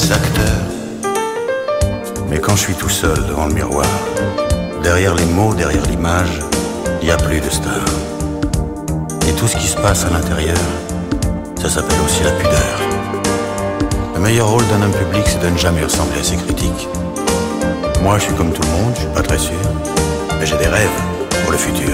des acteurs. Mais quand je suis tout seul devant le miroir, derrière les mots, derrière l'image, il n'y a plus de star. Et tout ce qui se passe à l'intérieur, ça s'appelle aussi la pudeur. Le meilleur rôle d'un homme public, c'est de ne jamais ressembler à ses critiques. Moi, je suis comme tout le monde, je suis pas très sûr, mais j'ai des rêves pour le futur.